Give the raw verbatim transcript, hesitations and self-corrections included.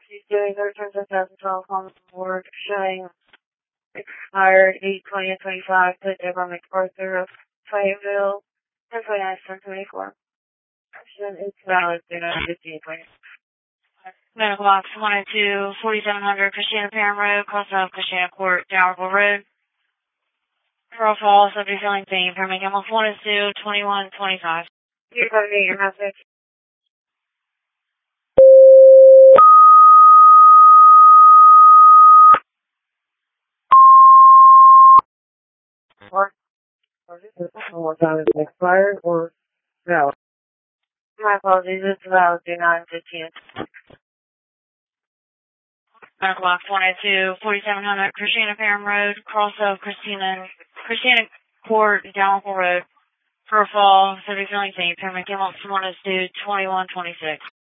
She's doing her terms of twenty twelve home board showing expired eight twenty twenty-five to Deborah MacArthur of Fayetteville, ten twenty-nine twenty-four. It's valid through nine fifteen twenty. Medical Box one oh two, forty-seven hundred Christiana Parham Road, cross of Christiana Court, Dalrymple Road. Pearl Falls, subject feeling theme, permit almost one oh two, twenty-one twenty-five. You're going to get your message. Or, or this is one more time, it's expired or valid? My apologies, it's valid through nine fifteen. Medical Box one oh two, forty-seven hundred Christiana Parham Road, cross of Christina, Christiana Court, Dalrymple Road. Pearl Falls, subject feeling theme, permit almost one oh two, twenty-one twenty-six.